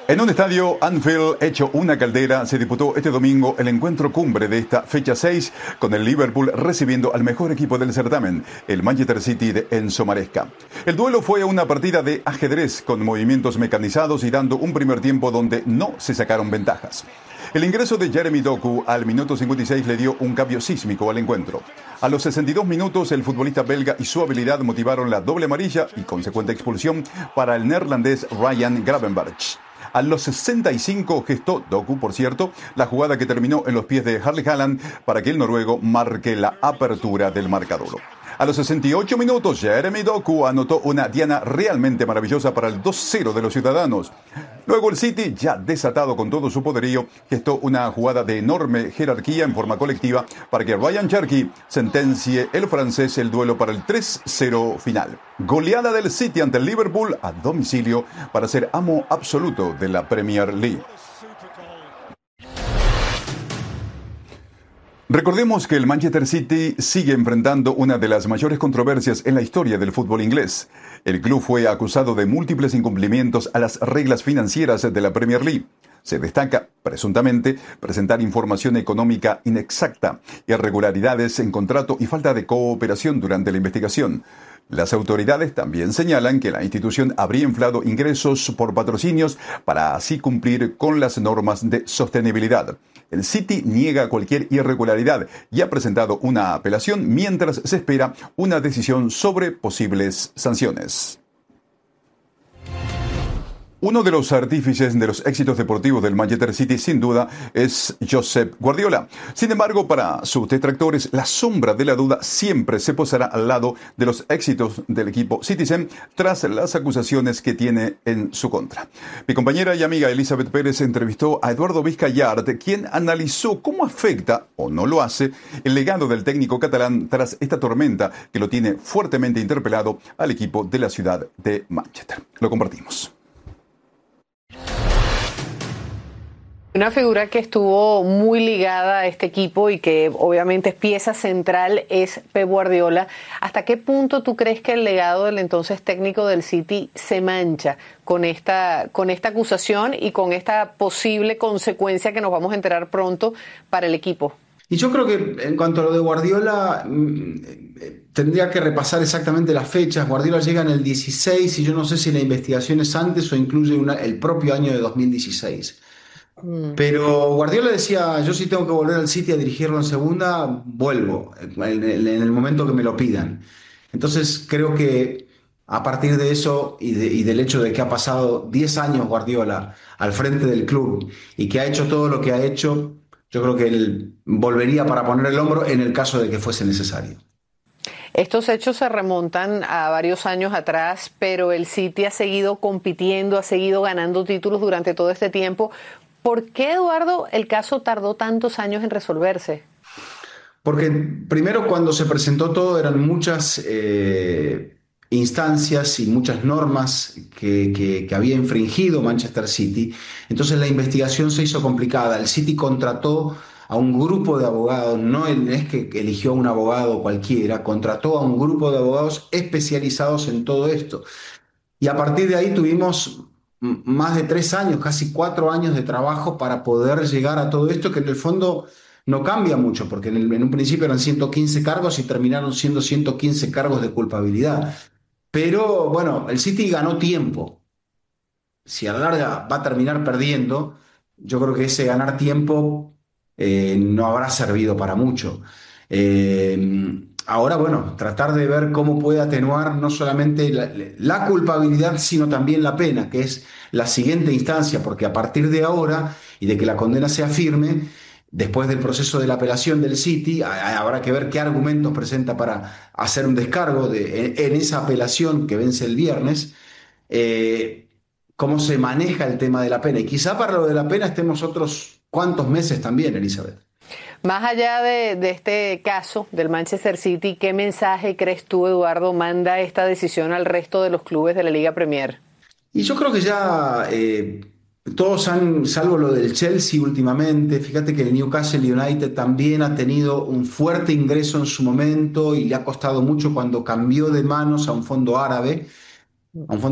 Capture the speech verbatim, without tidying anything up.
En un estadio Anfield hecho una caldera, se disputó este domingo el encuentro cumbre de esta fecha seis, con el Liverpool recibiendo al mejor equipo del certamen, el Manchester City de Enzo Maresca. El duelo fue una partida de ajedrez con movimientos mecanizados y dando un primer tiempo donde no se sacaron ventajas. El ingreso de Jeremy Doku al minuto cincuenta y seis le dio un cambio sísmico al encuentro. A los sesenta y dos minutos, el futbolista belga y su habilidad motivaron la doble amarilla y consecuente expulsión para el neerlandés Ryan Gravenberch. A los sesenta y cinco gestó Doku, por cierto, la jugada que terminó en los pies de Erling Haaland para que el noruego marque la apertura del marcador. A los sesenta y ocho minutos, Jeremy Doku anotó una diana realmente maravillosa para el dos cero de los ciudadanos. Luego el City, ya desatado con todo su poderío, gestó una jugada de enorme jerarquía en forma colectiva para que Ryan Cherki sentencie el francés el duelo para el tres cero final. Goleada del City ante el Liverpool a domicilio para ser amo absoluto de la Premier League. Recordemos que el Manchester City sigue enfrentando una de las mayores controversias en la historia del fútbol inglés. El club fue acusado de múltiples incumplimientos a las reglas financieras de la Premier League. Se destaca, presuntamente, presentar información económica inexacta, irregularidades en contrato y falta de cooperación durante la investigación. Las autoridades también señalan que la institución habría inflado ingresos por patrocinios para así cumplir con las normas de sostenibilidad. El City niega cualquier irregularidad y ha presentado una apelación mientras se espera una decisión sobre posibles sanciones. Uno de los artífices de los éxitos deportivos del Manchester City, sin duda, es Josep Guardiola. Sin embargo, para sus detractores, la sombra de la duda siempre se posará al lado de los éxitos del equipo Citizen tras las acusaciones que tiene en su contra. Mi compañera y amiga Elizabeth Pérez entrevistó a Eduardo Vizcayart, quien analizó cómo afecta, o no lo hace, el legado del técnico catalán tras esta tormenta que lo tiene fuertemente interpelado al equipo de la ciudad de Manchester. Lo compartimos. Una figura que estuvo muy ligada a este equipo y que obviamente es pieza central es Pep Guardiola. ¿Hasta qué punto tú crees que el legado del entonces técnico del City se mancha con esta, con esta acusación y con esta posible consecuencia que nos vamos a enterar pronto para el equipo? Y yo creo que en cuanto a lo de Guardiola, tendría que repasar exactamente las fechas. Guardiola llega en el dieciséis y yo no sé si la investigación es antes o incluye una, el propio año de dos mil dieciséis. Pero Guardiola decía, yo si tengo que volver al City a dirigirlo en segunda, vuelvo en el, en el momento que me lo pidan. Entonces creo que a partir de eso y, de, y del hecho de que ha pasado diez años Guardiola al frente del club y que ha hecho todo lo que ha hecho, yo creo que él volvería para poner el hombro en el caso de que fuese necesario. Estos hechos se remontan a varios años atrás, pero el City ha seguido compitiendo, ha seguido ganando títulos durante todo este tiempo. ¿Por qué, Eduardo, el caso tardó tantos años en resolverse? Porque primero cuando se presentó todo eran muchas eh, instancias y muchas normas que, que, que había infringido Manchester City. Entonces la investigación se hizo complicada. El City contrató a un grupo de abogados, no es que eligió a un abogado cualquiera, contrató a un grupo de abogados especializados en todo esto. Y a partir de ahí tuvimos más de tres años, casi cuatro años de trabajo para poder llegar a todo esto, que en el fondo no cambia mucho, porque en, el, en un principio eran ciento quince cargos y terminaron siendo ciento quince cargos de culpabilidad. Pero bueno, el City ganó tiempo. Si a la larga va a terminar perdiendo, yo creo que ese ganar tiempo eh, no habrá servido para mucho. Eh, Ahora, bueno, tratar de ver cómo puede atenuar no solamente la, la culpabilidad, sino también la pena, que es la siguiente instancia, porque a partir de ahora y de que la condena sea firme, después del proceso de la apelación del City, a, habrá que ver qué argumentos presenta para hacer un descargo de, en, en esa apelación que vence el viernes, eh, cómo se maneja el tema de la pena. Y quizá para lo de la pena estemos otros cuantos meses también, Elizabeth. Más allá de, de este caso del Manchester City, ¿qué mensaje crees tú, Eduardo, manda esta decisión al resto de los clubes de la Liga Premier? Y yo creo que ya eh, todos han, salvo lo del Chelsea últimamente, fíjate que el Newcastle United también ha tenido un fuerte ingreso en su momento y le ha costado mucho cuando cambió de manos a un fondo árabe, a un fondo